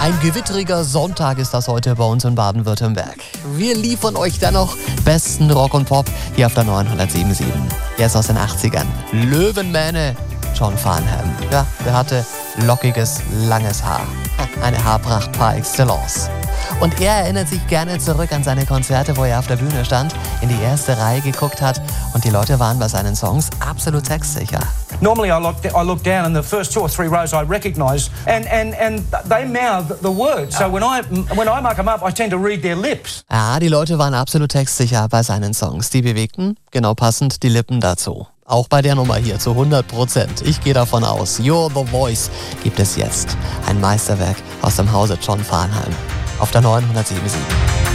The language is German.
Ein gewitteriger Sonntag ist das heute bei uns in Baden-Württemberg. Wir liefern euch dennoch besten Rock und Pop hier auf der 907.7. Jetzt aus den 80ern. Löwenmähne, John Farnham. Ja, der hatte lockiges, langes Haar. Eine Haarpracht par excellence. Und er erinnert sich gerne zurück an seine Konzerte, wo er auf der Bühne stand, in die erste Reihe geguckt hat und die Leute waren bei seinen Songs absolut textsicher. Normally I look down and the first 2 or 3 rows I recognise and they mouth the words. So when I mark them up, I tend to read their lips. Ja, die Leute waren absolut textsicher bei seinen Songs. Die bewegten, genau passend, die Lippen dazu. Auch bei der Nummer hier zu 100%. Ich gehe davon aus, You're the Voice gibt es jetzt. Ein Meisterwerk aus dem Hause John Farnham auf der 907.7.